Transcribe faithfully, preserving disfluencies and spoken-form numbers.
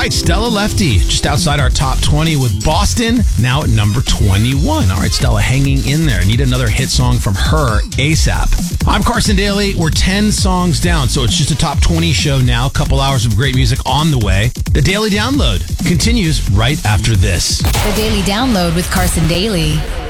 right, Stella Lefty, just outside our top twenty with Boston, now at number twenty-one. All right, Stella hanging in there. Need another hit song from her ASAP. I'm Carson Daly. We're ten songs down, so it's just a top twenty show now. A couple hours of great music on the way. The Daily Download continues right after this. The Daily Download with Carson Daly.